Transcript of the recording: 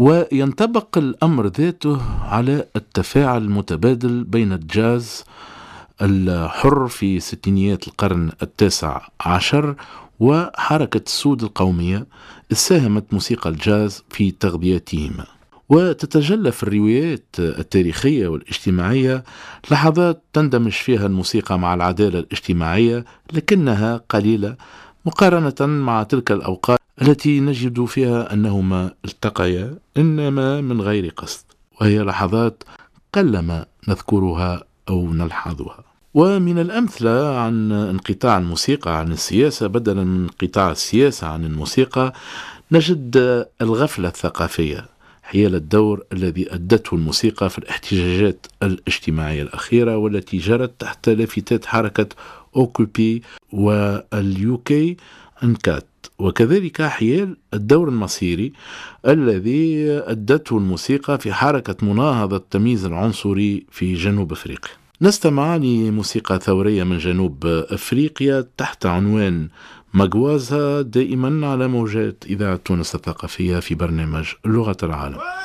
وينطبق الأمر ذاته على التفاعل المتبادل بين الجاز الحر في ستينيات القرن التاسع عشر وحركة السود القومية، ساهمت موسيقى الجاز في تغذيتهما. وتتجلى في الروايات التاريخية والاجتماعية لحظات تندمج فيها الموسيقى مع العدالة الاجتماعية، لكنها قليلة مقارنة مع تلك الأوقات التي نجد فيها أنهما التقيا إنما من غير قصد، وهي لحظات قلما نذكرها أو نلحظها. ومن الأمثلة عن انقطاع الموسيقى عن السياسة بدلا من انقطاع السياسة عن الموسيقى نجد الغفلة الثقافية حيال الدور الذي أدته الموسيقى في الاحتجاجات الاجتماعية الأخيرة والتي جرت تحت لافتات حركة أوكوبي واليوكي أنكات، وكذلك حيال الدور المصيري الذي أدته الموسيقى في حركة مناهضة التمييز العنصري في جنوب أفريقيا. نستمع لموسيقى ثورية من جنوب أفريقيا تحت عنوان مغوازا، دائما على موجات إذاعة تونس الثقافية في برنامج لغة العالم.